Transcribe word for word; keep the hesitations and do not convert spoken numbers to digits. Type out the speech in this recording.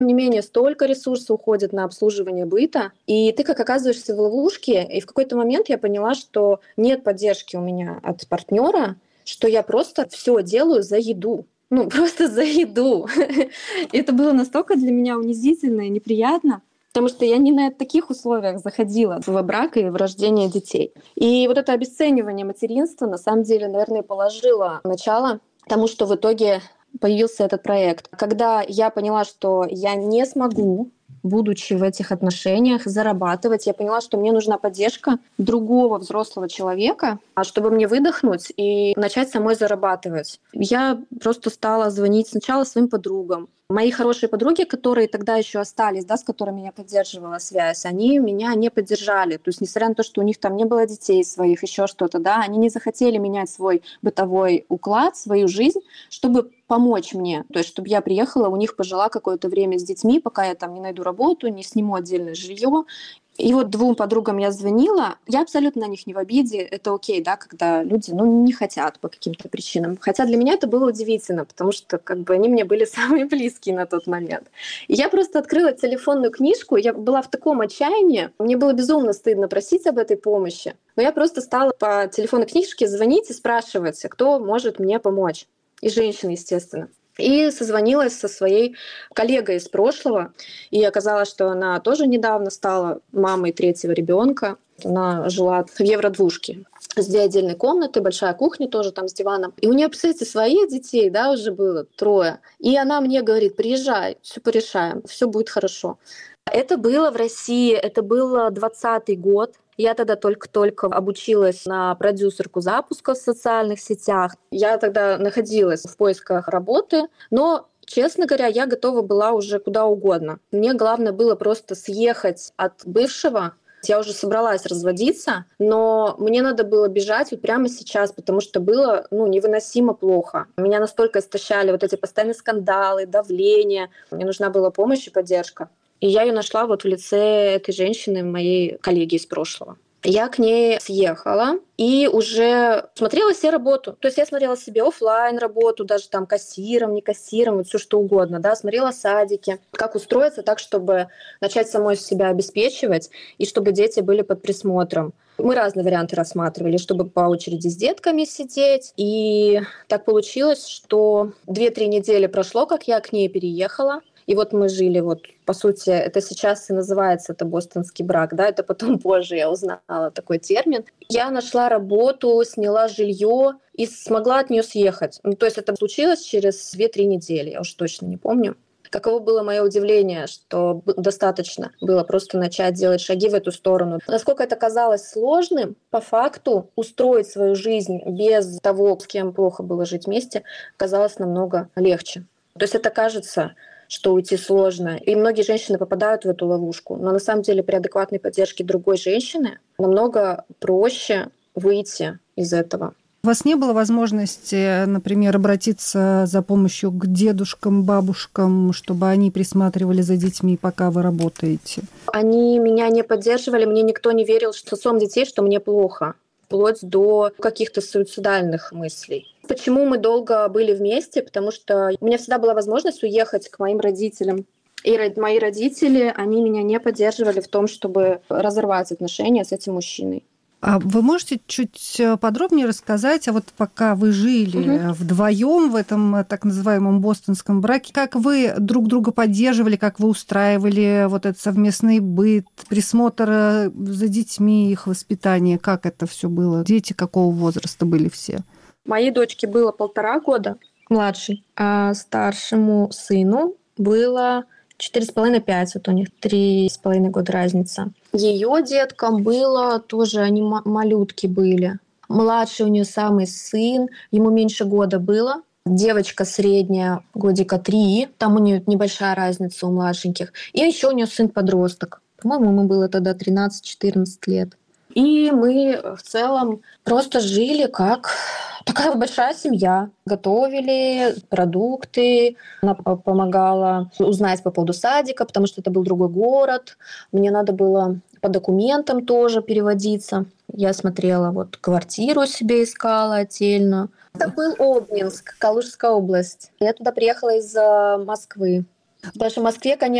Не менее столько ресурсов уходит на обслуживание быта, и ты как оказываешься в ловушке. И в какой-то момент я поняла, что нет поддержки у меня от партнера, что я просто все делаю за еду. Ну, просто за еду. И это было настолько для меня унизительно и неприятно, потому что я не на таких условиях заходила в брак и в рождение детей. И вот это обесценивание материнства, на самом деле, наверное, положило начало тому, что в итоге появился этот проект. Когда я поняла, что я не смогу, будучи в этих отношениях, зарабатывать, я поняла, что мне нужна поддержка другого взрослого человека, чтобы мне выдохнуть и начать самой зарабатывать. Я просто стала звонить сначала своим подругам. Мои хорошие подруги, которые тогда еще остались, да, с которыми я поддерживала связь, они меня не поддержали. То есть, несмотря на то, что у них там не было детей своих, еще что-то, да, они не захотели менять свой бытовой уклад, свою жизнь, чтобы помочь мне. То есть, чтобы я приехала, у них пожила какое-то время с детьми, пока я там не найду работу, не сниму отдельное жилье. И вот двум подругам я звонила. Я абсолютно на них не в обиде. Это окей, да, когда люди, ну, не хотят по каким-то причинам. Хотя для меня это было удивительно, потому что как бы они мне были самые близкие на тот момент. И я просто открыла телефонную книжку. Я была в таком отчаянии. Мне было безумно стыдно просить об этой помощи. Но я просто стала по телефонной книжке звонить и спрашивать, кто может мне помочь. И женщины, естественно. И созвонилась со своей коллегой из прошлого. И оказалось, что она тоже недавно стала мамой третьего ребенка. Она жила в евродвушке с две отдельные комнаты, большая кухня тоже там с диваном. И у нее, представляете, своих детей, да, уже было трое. И она мне говорит: приезжай, все порешаем, все будет хорошо. Это было в России, это был двадцатый год. Я тогда только-только обучилась на продюсерку запуска в социальных сетях. Я тогда находилась в поисках работы, но, честно говоря, я готова была уже куда угодно. Мне главное было просто съехать от бывшего. Я уже собралась разводиться, но мне надо было бежать вот прямо сейчас, потому что было, ну, невыносимо плохо. Меня настолько истощали вот эти постоянные скандалы, давление. Мне нужна была помощь и поддержка. И я ее нашла вот в лице этой женщины, моей коллеги из прошлого. Я к ней съехала и уже смотрела себе работу. То есть я смотрела себе офлайн работу, даже там кассиром, не кассиром, вот все что угодно, да, смотрела садики, как устроиться так, чтобы начать самой себя обеспечивать и чтобы дети были под присмотром. Мы разные варианты рассматривали, чтобы по очереди с детками сидеть. И так получилось, что две-три недели прошло, как я к ней переехала. И вот мы жили, вот, по сути, это сейчас и называется это бостонский брак, да, это потом позже я узнала такой термин. Я нашла работу, сняла жилье и смогла от нее съехать. Ну, то есть это случилось через две-три недели, я уж точно не помню. Каково было мое удивление, что достаточно было просто начать делать шаги в эту сторону. Насколько это казалось сложным, по факту устроить свою жизнь без того, с кем плохо было жить вместе, казалось намного легче. То есть это кажется, что уйти сложно. И многие женщины попадают в эту ловушку. Но на самом деле при адекватной поддержке другой женщины намного проще выйти из этого. У вас не было возможности, например, обратиться за помощью к дедушкам, бабушкам, чтобы они присматривали за детьми, пока вы работаете? Они меня не поддерживали, мне никто не верил, что с отцом детей, что мне плохо, вплоть до каких-то суицидальных мыслей. Почему мы долго были вместе? Потому что у меня всегда была возможность уехать к моим родителям. И мои родители, они меня не поддерживали в том, чтобы разорвать отношения с этим мужчиной. А вы можете чуть подробнее рассказать, а вот пока вы жили угу. вдвоем в этом так называемом бостонском браке, как вы друг друга поддерживали, как вы устраивали вот этот совместный быт, присмотр за детьми, их воспитание, как это все было? Дети какого возраста были все? Моей дочке было полтора года, младшей, а старшему сыну было четыре с половиной пять, вот у них три с половиной года разница. Ее деткам было тоже, они малютки были. Младший у нее самый сын, ему меньше года было. Девочка средняя, годика три, там у нее небольшая разница у младшеньких. И еще у нее сын-подросток. По-моему, ему было тогда тринадцать-четырнадцать лет. И мы в целом просто жили как такая большая семья. Готовили продукты, она помогала узнать по поводу садика, потому что это был другой город. Мне надо было по документам тоже переводиться. Я смотрела, вот квартиру себе искала отдельно. Это был Обнинск, Калужская область. Я туда приехала из Москвы. Потому что в Москве, конечно,